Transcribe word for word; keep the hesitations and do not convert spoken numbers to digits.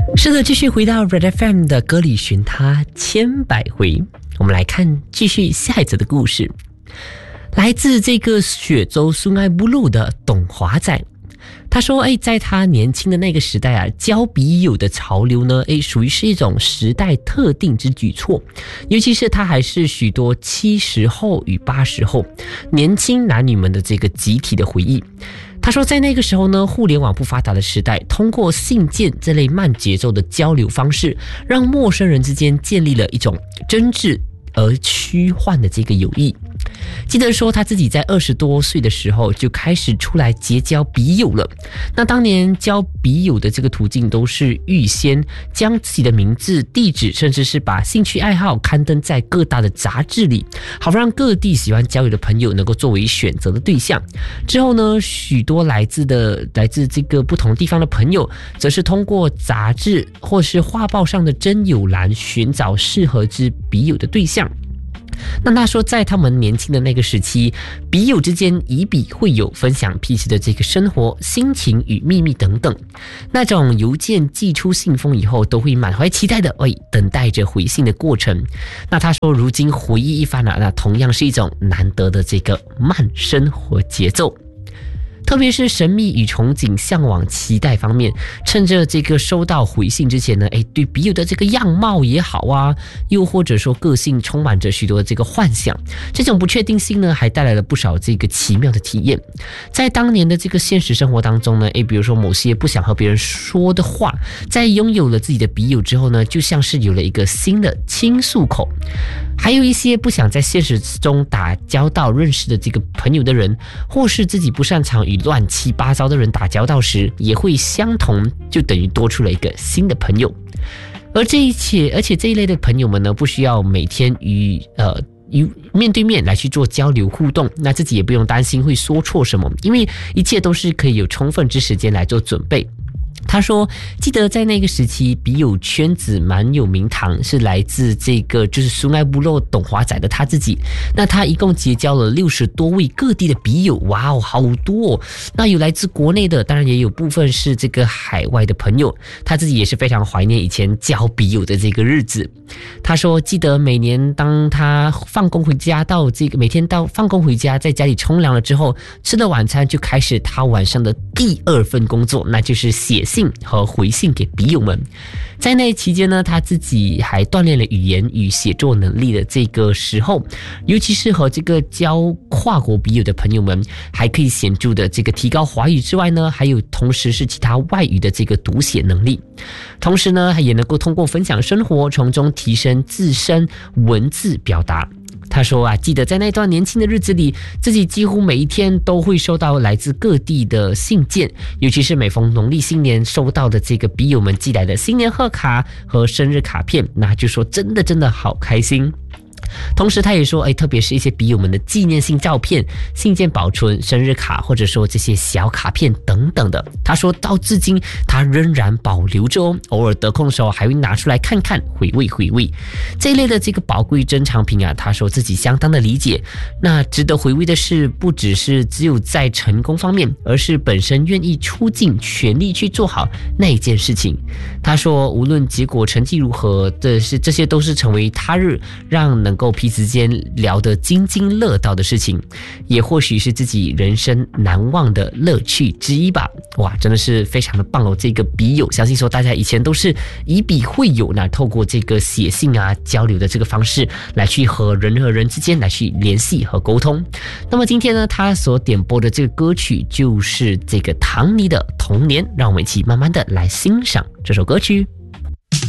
是的，继续回到 Red F M 的歌里寻他千百回，我们来看继续下一则的故事。来自这个雪州苏埃布路的董华仔，他说：“哎，在他年轻的那个时代啊，交笔友的潮流呢，哎，属于是一种时代特定之举措。尤其是他还是许多七十后与八十后年轻男女们的这个集体的回忆。”他说，在那个时候呢，互联网不发达的时代，通过信件这类慢节奏的交流方式，让陌生人之间建立了一种真挚而虚幻的这个友谊。记得说他自己在二十多岁的时候就开始出来结交笔友了。那当年交笔友的这个途径都是预先将自己的名字、地址，甚至是把兴趣爱好刊登在各大的杂志里，好让各地喜欢交友的朋友能够作为选择的对象。之后呢，许多来自的来自这个不同地方的朋友，则是通过杂志或是画报上的真友栏寻找适合之笔友的对象。那他说，在他们年轻的那个时期，笔友之间以笔会友，分享彼此的这个生活、心情与秘密等等。那种邮件寄出信封以后，都会满怀期待的，喂，等待着回信的过程。那他说，如今回忆一番啊，那同样是一种难得的这个慢生活节奏。特别是神秘与憧憬、向往、期待方面，趁着这个收到回信之前呢，哎，对笔友的这个样貌也好啊，又或者说个性充满着许多的这个幻想，这种不确定性呢，还带来了不少这个奇妙的体验。在当年的这个现实生活当中呢，哎，比如说某些不想和别人说的话，在拥有了自己的笔友之后呢，就像是有了一个新的倾诉口。还有一些不想在现实中打交道认识的这个朋友的人，或是自己不擅长与乱七八糟的人打交道时，也会相同，就等于多出了一个新的朋友。而这一切，而且这一类的朋友们呢，不需要每天与呃与面对面来去做交流互动，那自己也不用担心会说错什么，因为一切都是可以有充分之时间来做准备。他说，记得在那个时期，笔友圈子蛮有名堂，是来自这个就是苏埃部落董华仔的他自己。那他一共结交了六十多位各地的笔友，哇哦，好多哦！那有来自国内的，当然也有部分是这个海外的朋友。他自己也是非常怀念以前交笔友的这个日子。他说，记得每年当他放工回家，到这个每天到放工回家，在家里冲凉了之后，吃了晚餐就开始他晚上的第二份工作，那就是写信和回信给笔友们。在那期间呢，他自己还锻炼了语言与写作能力的这个时候，尤其是和这个交跨国笔友的朋友们，还可以显著的这个提高华语之外呢，还有同时是其他外语的这个读写能力。同时呢，也能够通过分享生活，从中提升自身文字表达。他说啊，记得在那段年轻的日子里，自己几乎每一天都会收到来自各地的信件，尤其是每逢农历新年收到的这个笔友们寄来的新年贺卡和生日卡片，那就说真的真的好开心。同时他也说，哎，特别是一些笔友们的纪念性照片、信件保存、生日卡，或者说这些小卡片等等的，他说到至今他仍然保留着哦，偶尔得空的时候还会拿出来看看，回味回味这一类的这个宝贵珍藏品啊。他说自己相当的理解，那值得回味的是，不只是只有在成功方面，而是本身愿意出尽全力去做好那一件事情。他说无论结果成绩如何，这是这些都是成为他日让能够彼此间聊得津津乐道的事情，也或许是自己人生难忘的乐趣之一吧。哇，真的是非常的棒哦！这个笔友，相信说大家以前都是以笔会友，那透过这个写信啊交流的这个方式来去和人和人之间来去联系和沟通。那么今天呢，他所点播的这个歌曲就是这个唐尼的《童年》，让我们一起慢慢的来欣赏这首歌曲。